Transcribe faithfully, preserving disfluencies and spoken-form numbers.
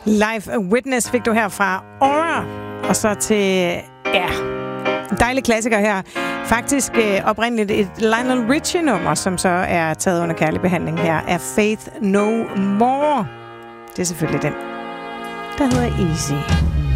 Live Witness fik du her fra Aura. Og så til, ja, en dejlig klassiker her. Faktisk øh, oprindeligt et Lionel Richie-nummer, som så er taget under kærlig behandling her, af Faith No More. Det er selvfølgelig den, der hedder Easy.